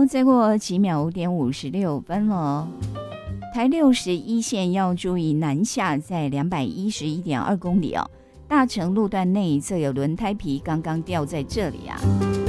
再过几秒5:56了。台61线要注意南下，在211.2公里哦。大成路段内侧有轮胎皮刚刚掉在这里啊。